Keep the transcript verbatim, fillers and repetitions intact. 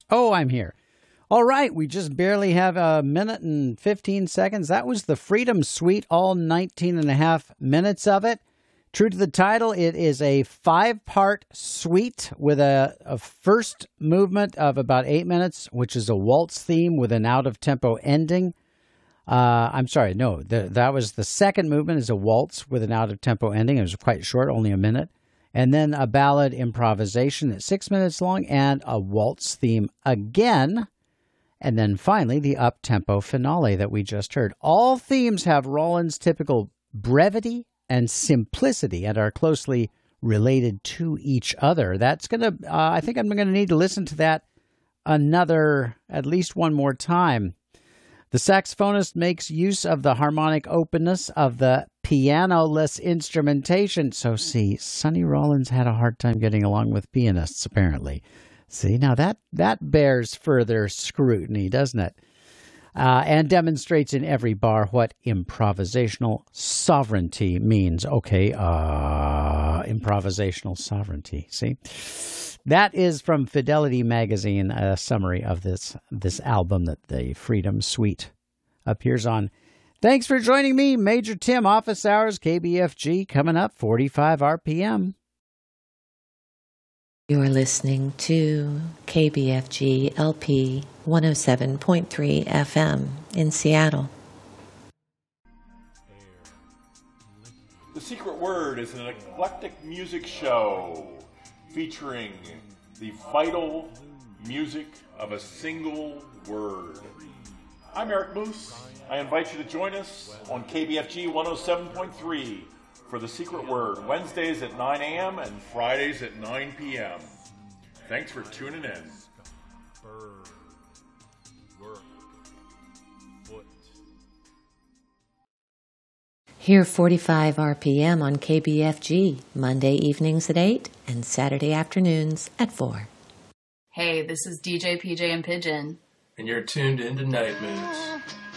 Oh, I'm here. All right, we just barely have a minute and fifteen seconds. That was the Freedom Suite, all nineteen and a half minutes of it. True to the title, it is a five-part suite with a, a first movement of about eight minutes, which is a waltz theme with an out-of-tempo ending. Uh, I'm sorry, no, the, that was the second movement is a waltz with an out-of-tempo ending. It was quite short, only a minute. And then a ballad improvisation that's six minutes long and a waltz theme again. And then finally, the up-tempo finale that we just heard. All themes have Rollins' typical brevity and simplicity and are closely related to each other. That's going to, uh, I think I'm going to need to listen to that another, at least one more time. The saxophonist makes use of the harmonic openness of the piano-less instrumentation. So, see, Sonny Rollins had a hard time getting along with pianists, apparently. See, now that, that bears further scrutiny, doesn't it? Uh, and demonstrates in every bar what improvisational sovereignty means. Okay, uh, improvisational sovereignty, see? That is from Fidelity Magazine, a summary of this this album that the Freedom Suite appears on. Thanks for joining me, Major Tim. Office Hours, K B F G, coming up, forty-five R P M. You're listening to K B F G L P one oh seven point three F M in Seattle. The Secret Word is an eclectic music show featuring the vital music of a single word. I'm Eric Moose. I invite you to join us on K B F G one oh seven point three for The Secret Word, Wednesdays at nine a.m. and Fridays at nine p.m. Thanks for tuning in. Hear forty-five R P M on K B F G, Monday evenings at eight and Saturday afternoons at four. Hey, this is D J P J and Pigeon. And you're tuned into Night Moves.